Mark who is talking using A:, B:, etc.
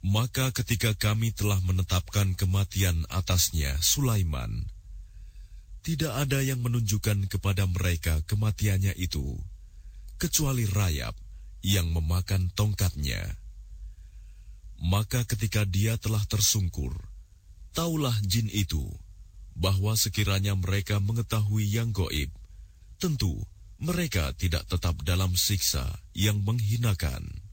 A: Maka ketika kami telah menetapkan kematian atasnya Sulaiman, tidak ada yang menunjukkan kepada mereka kematiannya itu, kecuali rayap yang memakan tongkatnya. Maka ketika dia telah tersungkur, taulah jin itu, bahwa sekiranya mereka mengetahui yang gaib, tentu mereka tidak tetap dalam siksa yang menghinakan.